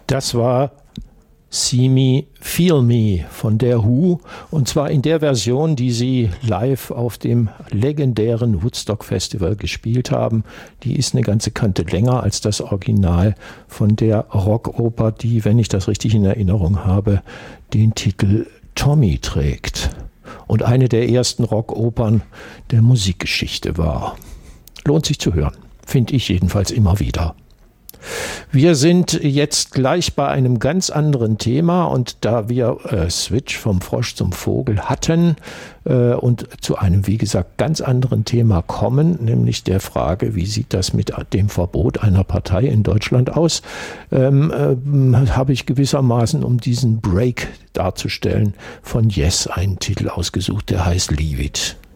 Das war See Me, Feel Me von der Who, und zwar in der Version, die sie live auf dem legendären Woodstock Festival gespielt haben. Die ist eine ganze Kante länger als das Original von der Rockoper, die, wenn ich das richtig in Erinnerung habe, den Titel Tommy trägt und eine der ersten Rockopern der Musikgeschichte war. Lohnt sich zu hören, finde ich jedenfalls immer wieder. Wir sind jetzt gleich bei einem ganz anderen Thema, und da wir Switch vom Frosch zum Vogel hatten und zu einem, wie gesagt, ganz anderen Thema kommen, nämlich der Frage, wie sieht das mit dem Verbot einer Partei in Deutschland aus, habe ich gewissermaßen, um diesen Break darzustellen, von Yes einen Titel ausgesucht, der heißt Leave It.